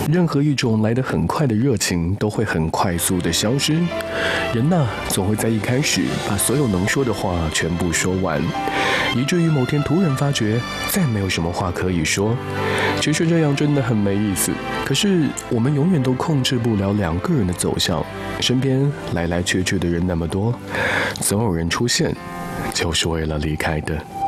任何一种来得很快的热情都会很快速的消失。人呐，总会在一开始把所有能说的话全部说完，以至于某天突然发觉再没有什么话可以说。其实这样真的很没意思。可是我们永远都控制不了两个人的走向，身边来来去去的人那么多，总有人出现，就是为了离开的。